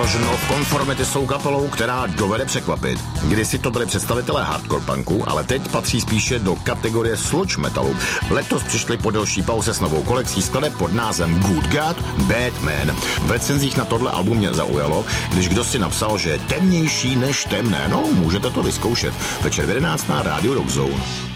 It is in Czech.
Corrosion of Conformity jsou kapelou, která dovede překvapit. Kdysi to byli představitelé hardcore punku, ale teď patří spíše do kategorie sludge metalu. Letos přišli po delší pauze s novou kolekcí skladeb pod názvem Good God, Bad Man. V recenzích na tohle album mě zaujalo, když kdo si napsal, že je temnější než temné. No, můžete to vyzkoušet. Večer v 11 na Radio Rock Zone.